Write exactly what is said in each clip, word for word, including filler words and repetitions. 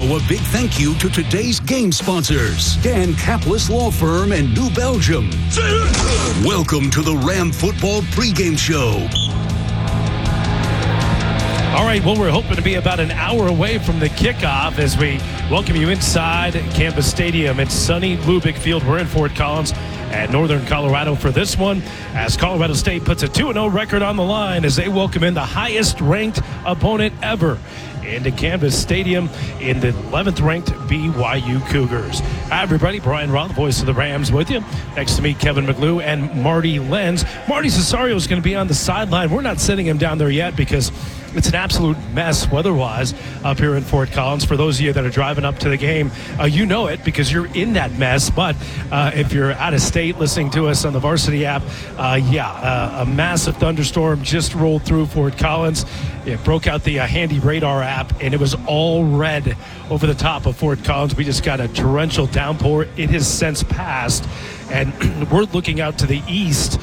a big thank you to today's game sponsors, Dan Caplis Law Firm in New Belgium. Welcome to the Ram Football pregame show. All right, well, we're hoping to be about an hour away from the kickoff as we welcome you inside Campus Stadium at sunny Lubick Field. We're in Fort Collins at Northern Colorado for this one, as Colorado State puts a two and oh record on the line as they welcome in the highest-ranked opponent ever into Campus Stadium in the eleventh-ranked B Y U Cougars. Hi, everybody. Brian Roth, voice of the Rams, with you. Next to me, Kevin McGlue and Marty Lenz. Marty Cesario is going to be on the sideline. We're not sending him down there yet because it's an absolute mess weather-wise up here in Fort Collins. For those of you that are driving up to the game, uh, you know it because you're in that mess. But uh, if you're out of state listening to us on the Varsity app, uh, yeah, uh, a massive thunderstorm just rolled through Fort Collins. It broke out the uh, Handy Radar app, and it was all red over the top of Fort Collins. We just got a torrential downpour. It has since passed, and we're looking out to the east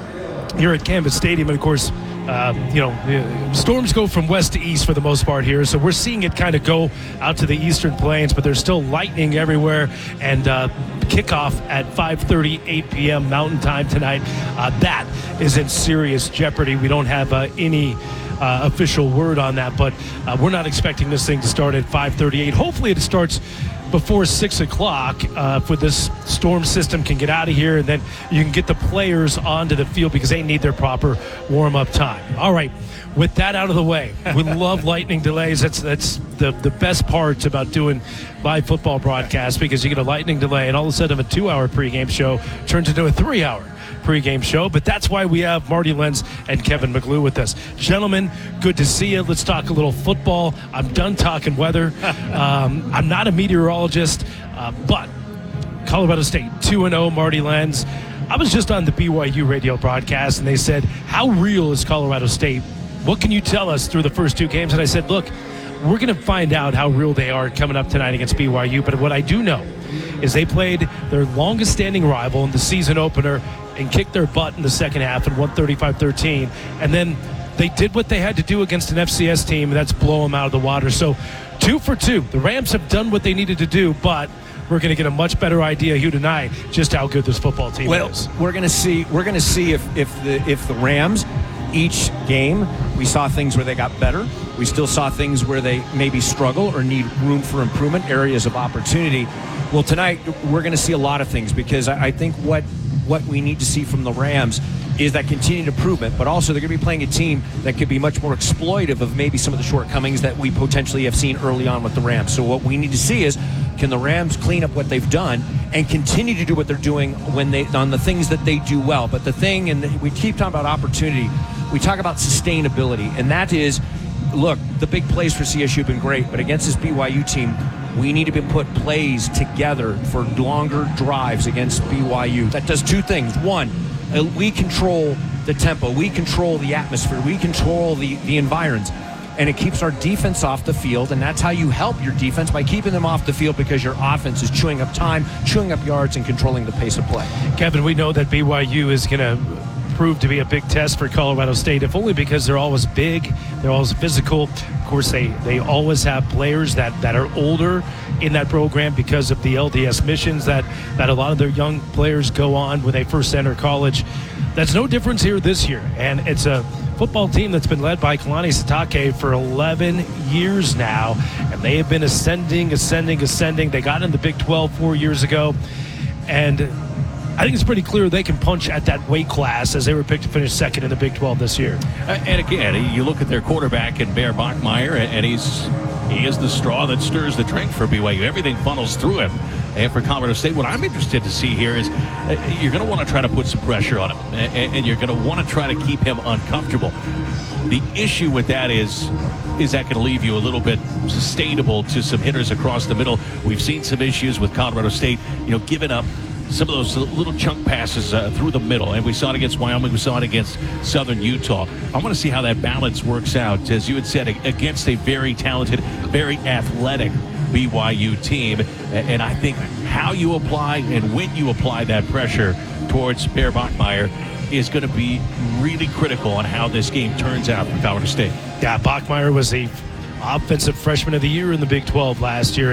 here at Campus Stadium. And, of course, Uh, you know, storms go from west to east for the most part here, so we're seeing it kind of go out to the eastern plains, but there's still lightning everywhere, and uh, kickoff at five thirty, eight p.m. Mountain Time tonight. Uh, that is in serious jeopardy. We don't have uh, any uh, official word on that, but uh, we're not expecting this thing to start at five thirty-eight. Hopefully it starts before six o'clock uh, for this storm system can get out of here, and then you can get the players onto the field because they need their proper warm-up time. All right, with that out of the way, we love lightning delays. That's that's the, the best part about doing live football broadcasts, because you get a lightning delay, and all of a sudden a two-hour pregame show turns into a three-hour pregame show. But that's why we have Marty Lenz and Kevin McGlue with us. Gentlemen, good to see you. Let's talk a little football. I'm done talking weather. Um, I'm not a meteorologist, uh, but Colorado State two and oh, Marty Lenz. I was just on the B Y U radio broadcast, and they said, how real is Colorado State? What can you tell us through the first two games? And I said, look, we're going to find out how real they are coming up tonight against B Y U. But what I do know is they played their longest-standing rival in the season opener and kicked their butt in the second half and won thirty-five thirteen. And then they did what they had to do against an F C S team, and that's blow them out of the water. So two for two. The Rams have done what they needed to do, but we're going to get a much better idea here tonight just how good this football team well, is. We're going to see. We're going to see if if the if the Rams, each game, we saw things where they got better. We still saw things where they maybe struggle or need room for improvement, areas of opportunity. Well, tonight we're going to see a lot of things, because I, I think what what we need to see from the Rams is that continued improvement, but also they're going to be playing a team that could be much more exploitive of maybe some of the shortcomings that we potentially have seen early on with the Rams. So what we need to see is, can the Rams clean up what they've done and continue to do what they're doing when they on the things that they do well? But the thing, and we keep talking about opportunity, we talk about sustainability, and that is, look, the big plays for C S U have been great, but against this B Y U team, we need to be put plays together for longer drives against B Y U. That does two things. One, we control the tempo, we control the atmosphere, we control the, the environs, and it keeps our defense off the field, and that's how you help your defense, by keeping them off the field, because your offense is chewing up time, chewing up yards, and controlling the pace of play. Kevin, we know that B Y U is going to prove to be a big test for Colorado State, if only because they're always big, they're always physical. Of course, they, they always have players that, that are older in that program because of the L D S missions that, that a lot of their young players go on when they first enter college. That's no difference here this year, and it's a football team that's been led by Kalani Sitake for eleven years now, and they have been ascending, ascending, ascending. They got in the Big twelve four years ago, and I think it's pretty clear they can punch at that weight class, as they were picked to finish second in the Big twelve this year. Uh, and again, you look at their quarterback in Bear Bachmeier, and he's he is the straw that stirs the drink for B Y U. Everything funnels through him. And for Colorado State, what I'm interested to see here is uh, you're going to want to try to put some pressure on him, and, and you're going to want to try to keep him uncomfortable. The issue with that is, is that going to leave you a little bit sustainable to some hitters across the middle? We've seen some issues with Colorado State, you know, giving up some of those little chunk passes uh, through the middle, and we saw it against Wyoming, we saw it against Southern Utah. I want to see how that balance works out, as you had said, against a very talented, very athletic B Y U team. And I think how you apply and when you apply that pressure towards Bear Bachmeier is going to be really critical on how this game turns out for Colorado State. Yeah, Bachmeier was the offensive freshman of the year in the Big twelve last year.